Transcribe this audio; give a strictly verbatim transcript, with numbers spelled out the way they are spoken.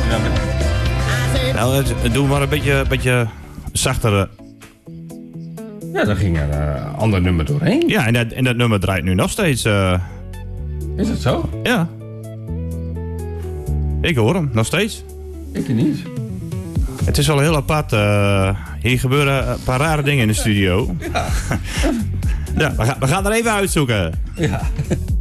Nou, doe maar een beetje, beetje zachtere. Ja, daar ging een uh, ander nummer doorheen. Ja, en dat, en dat nummer draait nu nog steeds. Uh... Is het zo? Ja. Ik hoor hem, nog steeds. Ik niet. Het is wel heel apart. Uh, hier gebeuren een paar rare dingen in de studio. Ja. Ja, we gaan, we gaan er even uitzoeken. Ja.